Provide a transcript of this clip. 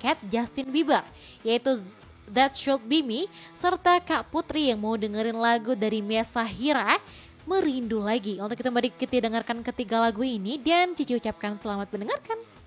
Justin Bieber, yaitu That Should Be Me, serta Kak Putri yang mau dengerin lagu dari Mesa Hira, Merindu Lagi. Untuk itu mari kita dengarkan ketiga lagu ini dan Cici ucapkan selamat mendengarkan.